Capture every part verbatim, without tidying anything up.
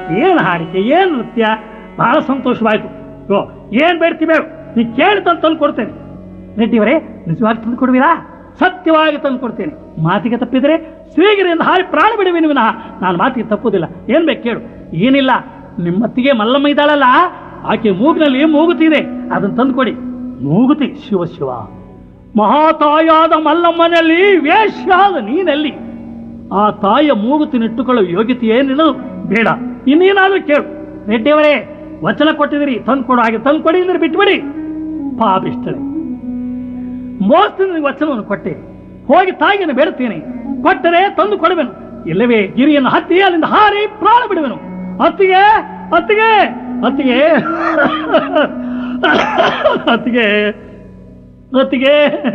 ಏನು ಹಾಡಿಕೆ, ಏನು ನೃತ್ಯ, ಬಹಳ ಸಂತೋಷವಾಯ್ತು. ಯೋ ಏನ್ ಬೇಡ್ತಿ ಬೇಡ, ನೀ ಕೇಳಿ ತಂದು ತಂದು ಕೊಡ್ತೇನೆ. ರೆಡ್ಡಿಯವರೇ, ನಿಜವಾಗಿ ತಂದು ಕೊಡುವಿರಾ? ಸತ್ಯವಾಗಿ ತಂದು ಕೊಡ್ತೇನೆ. ಮಾತಿಗೆ ತಪ್ಪಿದ್ರೆ ಸ್ವೀಗರಿಂದ ಹಾರಿ ಪ್ರಾಣ ಬಿಡುವಿನ ವಿನಃ ನಾನು ಮಾತಿಗೆ ತಪ್ಪುವುದಿಲ್ಲ. ಏನ್ ಬೇಕು ಕೇಳು. ಏನಿಲ್ಲ, ನಿಮ್ಮತ್ತಿಗೆ ಮಲ್ಲಮ್ಮ ಇದ್ದಾಳಲ್ಲ, ಆಕೆ ಮೂಗಿನಲ್ಲಿ ಮೂಗುತ್ತಿದೆ, ಅದನ್ನು ತಂದು ಕೊಡಿ. ಮೂಗುತಿ? ಶಿವ ಶಿವ, ಮಹಾತಾಯಾದ ಮಲ್ಲಮ್ಮನಲ್ಲಿ ವೇಶ್ಯಾದ ನೀನಲ್ಲಿ ಆ ತಾಯಿಯ ಮೂಗುತಿನಿಟ್ಟುಕೊಳ್ಳುವ ಯೋಗ್ಯತೆ ಏನಿಲ್ಲ. ಬೇಡ, ಇನ್ನೇನಾದ್ರೂ ಕೇಳು. ರೆಡ್ಡಿಯವರೇ, ವಚನ ಕೊಟ್ಟಿದ್ದೀರಿ, ತಂದು ಕೊಡು. ಹಾಗೆ ತಂದು ಕೊಡಿ ಅಂದ್ರೆ ಬಿಟ್ಬಿಡಿ. ಪಾಪಿಷ್ಟಳೆ, ಮೋಸದಿಂದ ವಚನವನ್ನು ಕೊಟ್ಟೆ, ಹೋಗಿ ತಾಯಿಯನ್ನು ಬೇಡುತ್ತೇನೆ. ಕೊಟ್ಟರೆ ತಂದು ಕೊಡುವೆನು, ಇಲ್ಲವೇ ಗಿರಿಯನ್ನು ಹತ್ತಿ ಅಲ್ಲಿಂದ ಹಾರಿ ಪ್ರಾಣ ಬಿಡುವೆನು. ಅತ್ತಿಗೆ ಅತ್ತಿಗೆ ಅತ್ತಿಗೆ ಅತ್ತಿಗೆ ಅತ್ತಿಗೆ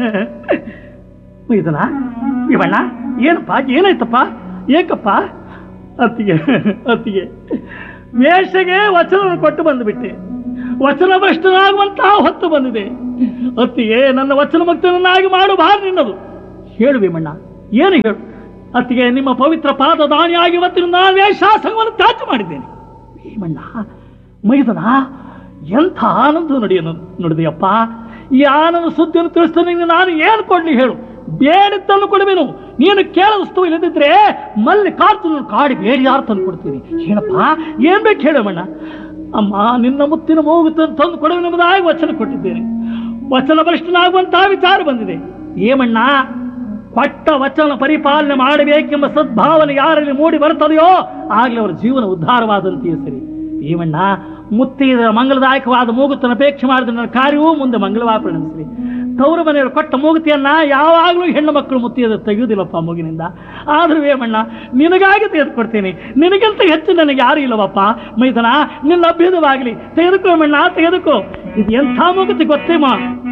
ಇದನ್ನ ಇವಣ್ಣ, ಏನಪ್ಪ, ಏನಾಯ್ತಪ್ಪ, ಏಕಪ್ಪ? ಅತ್ತಿಗೆ ಅತ್ತಿಗೆ ವೇಷಗೆ ವಚನವನ್ನು ಕೊಟ್ಟು ಬಂದುಬಿಟ್ಟೆ. ವಚನ ಭ್ರಷ್ಟನಾಗುವಂತಹ ಹೊತ್ತು ಬಂದಿದೆ. ಅತ್ತಿಗೆ, ನನ್ನ ವಚನ ಭಕ್ತನನ್ನಾಗಿ ಮಾಡು ಬಾರಿ ನಿನ್ನದು. ಹೇಳು ಭೀಮಣ್ಣ, ಏನು ಹೇಳು? ಅತ್ತಿಗೆ, ನಿಮ್ಮ ಪವಿತ್ರ ಪಾದ ದಾನಿಯಾಗಿ ಇವತ್ತಿನ ನಾನು ವೇಷಾಸನವನ್ನು ತ್ಯಾಜ್ಯ ಮಾಡಿದ್ದೇನೆ. ಭೀಮಣ್ಣ, ಮೈದನ, ಎಂಥ ಆನಂದ ನಡೆಯನು ನೋಡಿದೆಯಪ್ಪ. ಈ ಆನಂದ ಸುದ್ದಿಯನ್ನು ತಿಳಿಸ್ತಾನೆ ನಾನು ಏನು ಕೊಡ್ಲಿ ಹೇಳು? ಬೇಡಿದ್ದನ್ನು ಕೊಡುವೆನು. ನೀನು ಕೇಳದಷ್ಟು ಇಲ್ಲದಿದ್ರೆ ಮಲ್ಲಿ ಕಾರ್ತು ಕಾಡಿ ಬೇಡಿ ಯಾರು ತಂದು ಕೊಡ್ತೀನಿ. ಏನಪ್ಪ, ಏನ್ ಬೇಕು ಹೇಳಮಣ್ಣ? ಅಮ್ಮ, ನಿನ್ನ ಮುತ್ತಿನ ಮೂಗುತ್ತನ್ನು ತಂದು ಕೊಡುವೆನೆಂಬುದಾಗಿ ವಚನ ಕೊಟ್ಟಿದ್ದೇನೆ. ವಚನ ಭ್ರಷ್ಟನಾಗುವಂತಹ ವಿಚಾರ ಬಂದಿದೆ. ಏಮಣ್ಣ, ಕೊಟ್ಟ ವಚನ ಪರಿಪಾಲನೆ ಮಾಡಬೇಕೆಂಬ ಸದ್ಭಾವನೆ ಯಾರಲ್ಲಿ ಮೂಡಿ ಬರುತ್ತದೆಯೋ ಆಗಲೇ ಅವರ ಜೀವನ ಉದ್ಧಾರವಾದಂತೆಯೇ ಸರಿ. ಏಮಣ್ಣ, ಮುತ್ತಿದ ಮಂಗಲದಾಯಕವಾದ ಮೂಗುತ್ತನ್ನು ಅಪೇಕ್ಷೆ ಮಾಡಿದ ನನ್ನ ಕಾರ್ಯವೂ ಮುಂದೆ ಮಂಗಲವಾಗಿ ಪರಿಣಮಿಸಲಿ. ತವರು ಮನೆಯವರು ಕೊಟ್ಟ ಮೂಗುತಿಯನ್ನ ಯಾವಾಗಲೂ ಹೆಣ್ಣು ಮಕ್ಕಳು ಮುತ್ತಿಯದ ತೆಗೆಯುವುದಿಲ್ಲಪ್ಪ ಮೂಗಿನಿಂದ. ಆದ್ರೂ ಏಮಣ್ಣ, ನಿನಗಾಗಿ ತೆಗೆದುಕೊಡ್ತೀನಿ. ನಿನಗಿಂತ ಹೆಚ್ಚು ನನಗೆ ಯಾರು ಇಲ್ಲವಪ್ಪ. ಮೈದನ, ನಿನ್ನ ಅಭ್ಯುದವಾಗಲಿ, ತೆಗೆದುಕೋ ಮಣ್ಣ, ತೆಗೆದುಕೋ. ಇದು ಎಂಥ ಮೂಗುತಿ ಗೊತ್ತೇಮ್ಮ?